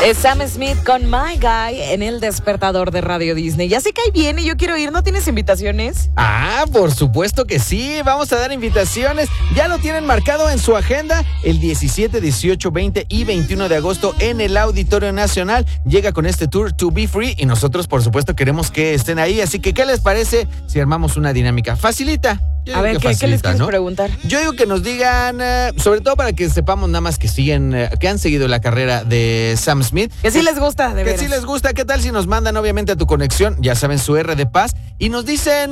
Es Sam Smith con My Guy en el despertador de Radio Disney. Ya sé que ahí viene, yo quiero ir. ¿No tienes invitaciones? Ah, por supuesto que sí. Vamos a dar invitaciones. Ya lo tienen marcado en su agenda. El 17, 18, 20 y 21 de agosto en el Auditorio Nacional. Llega con este tour To Be Free y nosotros, por supuesto, queremos que estén ahí. Así que, ¿qué les parece si armamos una dinámica? Facilita. A ver, ¿qué les quieres preguntar? Yo digo que nos digan, sobre todo para que sepamos nada más que que han seguido la carrera de Sam Smith. Que sí les gusta, de veras. Que sí les gusta. ¿Qué tal si nos mandan, obviamente, a tu conexión? Ya saben, su R de paz. Y nos dicen